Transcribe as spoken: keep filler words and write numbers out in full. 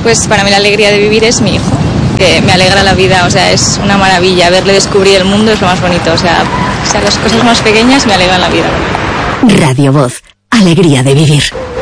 Pues para mí la alegría de vivir es mi hijo, que me alegra la vida, o sea, es una maravilla. Verle descubrir el mundo es lo más bonito, o sea, o sea las cosas más pequeñas me alegran la vida. Radio Voz, alegría de vivir.